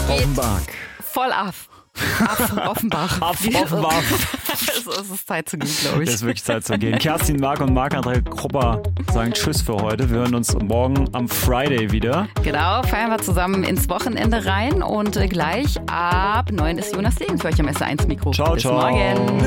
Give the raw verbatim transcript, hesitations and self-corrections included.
Offenbach. Voll af. Af, Offenbach. Af, Offenbach. Es ist, ist Zeit zu gehen, glaube ich. Es ist wirklich Zeit zu gehen. Kerstin, Marc und Marc-André Krupper sagen Tschüss für heute. Wir hören uns morgen am Friday wieder. Genau, feiern wir zusammen ins Wochenende rein und gleich ab neun ist Jonas Degen für euch am S eins Mikro. Ciao, Bis ciao. morgen.